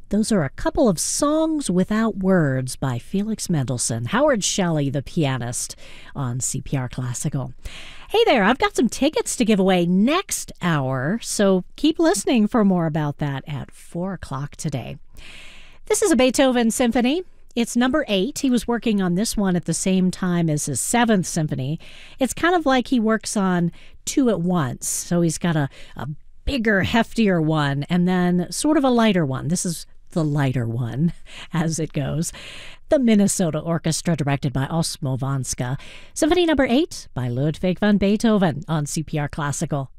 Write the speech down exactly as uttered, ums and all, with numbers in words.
Those are a couple of songs without words by Felix Mendelssohn, Howard Shelley, the pianist, on C P R Classical. Hey there, I've got some tickets to give away next hour, so keep listening for more about that at four o'clock today. This is a Beethoven symphony. It's number eight. He was working on this one at the same time as his seventh symphony. It's kind of like he works on two at once, so he's got a, a bigger, heftier one, and then sort of a lighter one. This is the lighter one, as it goes. The Minnesota Orchestra, directed by Osmo Vanska. Symphony number eight by Ludwig van Beethoven on C P R Classical.